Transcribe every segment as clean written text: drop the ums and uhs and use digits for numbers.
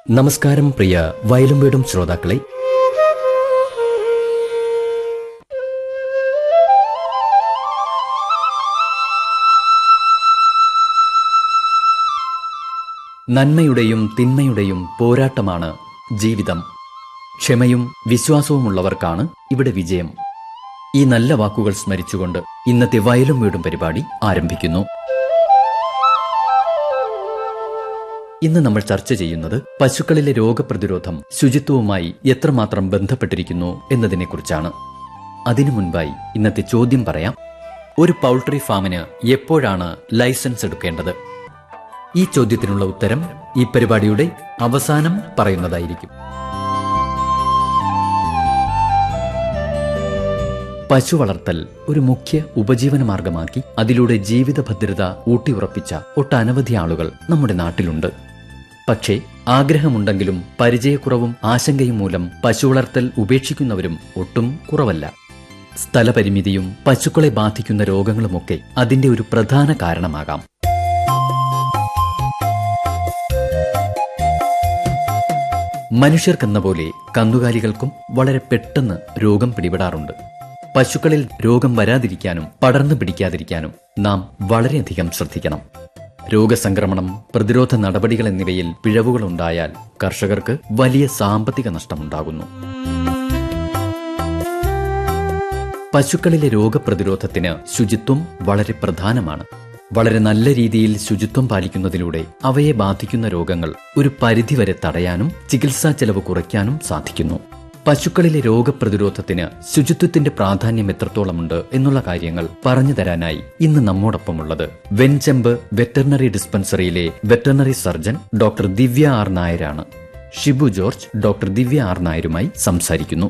നമസ്കാരം പ്രിയ വയലും വീടും ശ്രോതാക്കളെ. നന്മയുടെയും തിന്മയുടെയും പോരാട്ടമാണ് ജീവിതം. ക്ഷമയും വിശ്വാസവുമുള്ളവർക്കാണ് ഇവിടെ വിജയം. ഈ നല്ല വാക്കുകൾ സ്മരിച്ചുകൊണ്ട് ഇന്നത്തെ വയലും വീടും പരിപാടി ആരംഭിക്കുന്നു. ഇന്ന് നമ്മൾ ചർച്ച ചെയ്യുന്നത് പശുക്കളിലെ രോഗപ്രതിരോധം ശുചിത്വവുമായി എത്രമാത്രം ബന്ധപ്പെട്ടിരിക്കുന്നു എന്നതിനെക്കുറിച്ചാണ്. അതിനു മുൻപായി ഇന്നത്തെ ചോദ്യം പറയാം. ഒരു പൗൾട്രി ഫാമിന് എപ്പോഴാണ് ലൈസൻസ് എടുക്കേണ്ടത്? ഈ ചോദ്യത്തിനുള്ള ഉത്തരം ഈ പരിപാടിയുടെ അവസാനം പറയുന്നതായിരിക്കും. പശു വളർത്തൽ ഒരു മുഖ്യ ഉപജീവന മാർഗമാക്കി അതിലൂടെ ജീവിത ഭദ്രത ഊട്ടിയുറപ്പിച്ച ഒട്ടനവധി ആളുകൾ നമ്മുടെ നാട്ടിലുണ്ട്. പക്ഷേ ആഗ്രഹമുണ്ടെങ്കിലും പരിചയക്കുറവും ആശങ്കയും മൂലം പശു വളർത്തൽ ഉപേക്ഷിക്കുന്നവരും ഒട്ടും കുറവല്ല. സ്ഥലപരിമിതിയും പശുക്കളെ ബാധിക്കുന്ന രോഗങ്ങളുമൊക്കെ അതിന്റെ ഒരു പ്രധാന കാരണമാകാം. മനുഷ്യർക്കെന്ന പോലെ കന്നുകാലികൾക്കും വളരെ പെട്ടെന്ന് രോഗം പിടിപെടാറുണ്ട്. പശുക്കളിൽ രോഗം വരാതിരിക്കാനും പടർന്നു പിടിക്കാതിരിക്കാനും നാം വളരെയധികം ശ്രദ്ധിക്കണം. രോഗസംക്രമണം, പ്രതിരോധ നടപടികൾ എന്നിവയിൽ പിഴവുകളുണ്ടായാൽ കർഷകർക്ക് വലിയ സാമ്പത്തിക നഷ്ടമുണ്ടാകുന്നു. പശുക്കളിലെ രോഗപ്രതിരോധത്തിന് ശുചിത്വം വളരെ പ്രധാനമാണ്. വളരെ നല്ല രീതിയിൽ ശുചിത്വം പാലിക്കുന്നതിലൂടെ അവയെ ബാധിക്കുന്ന രോഗങ്ങൾ ഒരു പരിധിവരെ തടയാനും ചികിത്സാ ചെലവ് കുറയ്ക്കാനും സാധിക്കുന്നു. പശുക്കളിലെ രോഗപ്രതിരോധത്തിന് ശുചിത്വത്തിന്റെ പ്രാധാന്യം എത്രത്തോളമുണ്ട് എന്നുള്ള കാര്യങ്ങൾ പറഞ്ഞു തരാനായി ഇന്ന് നമ്മോടൊപ്പമുള്ളത് വെഞ്ചമ്പ് വെറ്ററിനറി ഡിസ്പെൻസറിയിലെ വെറ്ററിനറി സർജൻ ഡോക്ടർ ദിവ്യ ആർ നായരാണ്. ഷിബു ജോർജ് ഡോക്ടർ ദിവ്യ ആർ നായരുമായി സംസാരിക്കുന്നു.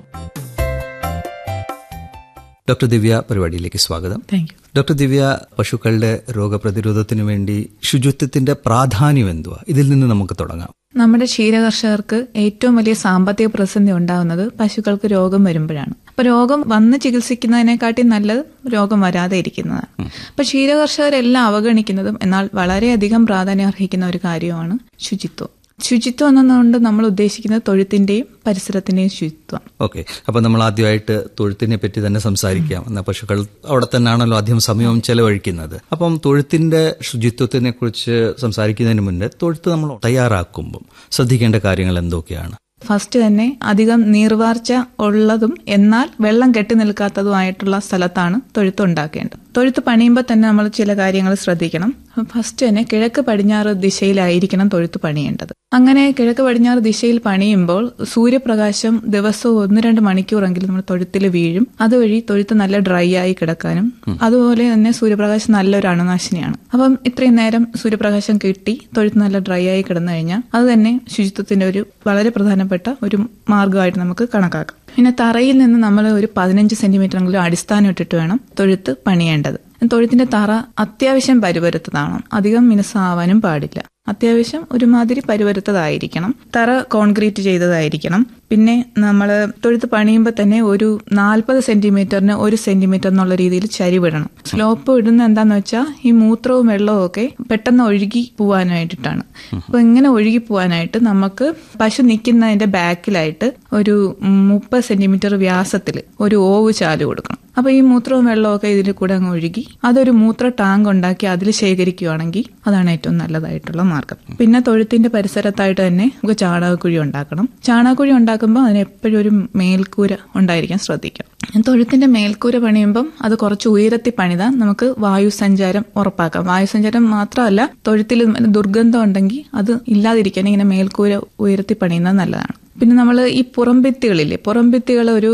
ഡോക്ടർ ദിവ്യ, പരിപാടിയിലേക്ക് സ്വാഗതം. ഡോക്ടർ ദിവ്യ, പശുക്കളുടെ രോഗപ്രതിരോധത്തിനു വേണ്ടി ശുചിത്വത്തിന്റെ പ്രാധാന്യം എന്തുവാ? ഇതിൽ നിന്ന് നമുക്ക് തുടങ്ങാം. നമ്മുടെ ക്ഷീരകർഷകർക്ക് ഏറ്റവും വലിയ സാമ്പത്തിക പ്രതിസന്ധി ഉണ്ടാകുന്നത് പശുക്കൾക്ക് രോഗം വരുമ്പോഴാണ്. അപ്പൊ രോഗം വന്ന് ചികിത്സിക്കുന്നതിനെക്കാട്ടി നല്ലത് രോഗം വരാതെ ഇരിക്കുന്നതാണ്. അപ്പൊ ക്ഷീരകർഷകരെല്ലാം അവഗണിക്കുന്നതും എന്നാൽ വളരെയധികം പ്രാധാന്യം അർഹിക്കുന്ന ഒരു കാര്യമാണ് ശുചിത്വം. ശുചിത്വം എന്നുകൊണ്ട് നമ്മൾ ഉദ്ദേശിക്കുന്നത് തൊഴുത്തിന്റെയും പരിസരത്തിന്റെയും ശുചിത്വം. ഓക്കെ, അപ്പൊ നമ്മൾ ആദ്യമായിട്ട് തൊഴുത്തിനെ പറ്റി തന്നെ സംസാരിക്കാം. എന്നാൽ പശുക്കൾ അവിടെ തന്നെയാണല്ലോ അധികം സമയവും ചെലവഴിക്കുന്നത്. അപ്പം തൊഴുത്തിന്റെ ശുചിത്വത്തിനെ കുറിച്ച് സംസാരിക്കുന്നതിന് മുന്നേ തൊഴുത്ത് നമ്മൾ തയ്യാറാക്കുമ്പം ശ്രദ്ധിക്കേണ്ട കാര്യങ്ങൾ എന്തൊക്കെയാണ്? ഫസ്റ്റ് തന്നെ അധികം നീർവാർച്ച ഉള്ളതും എന്നാൽ വെള്ളം കെട്ടി നിൽക്കാത്തതുമായിട്ടുള്ള സ്ഥലത്താണ് തൊഴുത്ത് ഉണ്ടാക്കേണ്ടത്. തൊഴുത്ത് പണിയുമ്പോൾ തന്നെ നമ്മൾ ചില കാര്യങ്ങൾ ശ്രദ്ധിക്കണം. ഫസ്റ്റ് തന്നെ കിഴക്ക് പടിഞ്ഞാറ് ദിശയിലായിരിക്കണം തൊഴുത്ത് പണിയേണ്ടത്. അങ്ങനെ കിഴക്ക് പടിഞ്ഞാറ് ദിശയിൽ പണിയുമ്പോൾ സൂര്യപ്രകാശം ദിവസവും 1-2 മണിക്കൂറെങ്കിലും നമ്മൾ തൊഴുത്തിൽ വീഴും. അതുവഴി തൊഴുത്ത് നല്ല ഡ്രൈ ആയി കിടക്കാനും അതുപോലെ തന്നെ സൂര്യപ്രകാശം നല്ലൊരു അണുനാശിനിയാണ്. അപ്പം ഇത്രയും നേരം സൂര്യപ്രകാശം കിട്ടി തൊഴുത്ത് നല്ല ഡ്രൈ ആയി കിടന്നു കഴിഞ്ഞാൽ അത് തന്നെ ശുചിത്വത്തിന്റെ ഒരു വളരെ പ്രധാനപ്പെട്ട ഒരു മാർഗമായിട്ട് നമുക്ക് കണക്കാക്കാം. പിന്നെ തറയിൽ നിന്ന് നമ്മൾ ഒരു 15 സെന്റിമീറ്ററെങ്കിലും അടിസ്ഥാനം ഇട്ടിട്ട് വേണം തൊഴുത്ത് പണിയേണ്ടത്. തൊഴുത്തിന്റെ തറ അത്യാവശ്യം പരുപരുത്തതാണ്, അധികം മിനുസാവാനും പാടില്ല. അത്യാവശ്യം ഒരുമാതിരി പരുപരുത്തതായിരിക്കണം. തറ കോൺക്രീറ്റ് ചെയ്തതായിരിക്കണം. പിന്നെ നമ്മൾ തൊഴുത്ത് പണിയുമ്പോൾ തന്നെ ഒരു 40 സെന്റിമീറ്ററിന് 1 സെന്റിമീറ്റർ എന്നുള്ള രീതിയിൽ ചരിവിടണം. സ്ലോപ്പ് ഇടുന്ന എന്താന്ന് വെച്ചാൽ ഈ മൂത്രവും വെള്ളവും ഒക്കെ പെട്ടെന്ന് ഒഴുകി പോവാനായിട്ടാണ്. അപ്പൊ ഇങ്ങനെ ഒഴുകി പോവാനായിട്ട് നമുക്ക് പശു നിൽക്കുന്നതിന്റെ ബാക്കിലായിട്ട് ഒരു 30 സെന്റിമീറ്റർ വ്യാസത്തിൽ ഒരു ഓവ് ചാല് കൊടുക്കണം. അപ്പൊ ഈ മൂത്രവും വെള്ളവും ഒക്കെ ഇതിൽ കൂടെ അങ്ങ് ഒഴുകി അതൊരു മൂത്ര ടാങ്ക് ഉണ്ടാക്കി അതിൽ ശേഖരിക്കുകയാണെങ്കിൽ അതാണ് ഏറ്റവും നല്ലതായിട്ടുള്ള മാർഗം. പിന്നെ തൊഴുത്തിന്റെ പരിസരത്തായിട്ട് തന്നെ നമുക്ക് ചാണകക്കുഴി ഉണ്ടാക്കണം. ചാണകക്കുഴി ഉണ്ടാക്കുമ്പോൾ അതിന് എപ്പോഴും ഒരു മേൽക്കൂര ഉണ്ടായിരിക്കാൻ ശ്രദ്ധിക്കണം. തൊഴുത്തിന്റെ മേൽക്കൂര പണിയുമ്പം അത് കുറച്ച് ഉയരത്തിൽ പണിതാൽ നമുക്ക് വായുസഞ്ചാരം ഉറപ്പാക്കാം. വായുസഞ്ചാരം മാത്രമല്ല, തൊഴുത്തിൽ ദുർഗന്ധം ഉണ്ടെങ്കിൽ അത് ഇല്ലാതിരിക്കാൻ ഇങ്ങനെ മേൽക്കൂര ഉയരത്തിൽ പണിയുന്നത് നല്ലതാണ്. പിന്നെ നമ്മൾ ഈ പുറംഭിത്തികളില്ലേ, പുറംഭിത്തികൾ ഒരു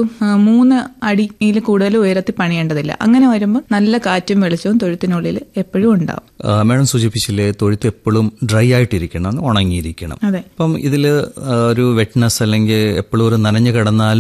3 അടിയിൽ കൂടുതൽ ഉയരത്തിൽ പണിയേണ്ടതില്ല. അങ്ങനെ വരുമ്പോൾ നല്ല കാറ്റും വെളിച്ചവും തൊഴുത്തിനുള്ളിൽ എപ്പോഴും ഉണ്ടാവും. മാഡം സൂചിപ്പിച്ചില്ലേ, തൊഴുത്ത് എപ്പോഴും ഡ്രൈ ആയിട്ടിരിക്കണം, ഉണങ്ങിയിരിക്കണം. അതെ. അപ്പം ഇതില് ഒരു വെറ്റ്നസ് അല്ലെങ്കിൽ എപ്പോഴും ഒരു നനഞ്ഞു കിടന്നാൽ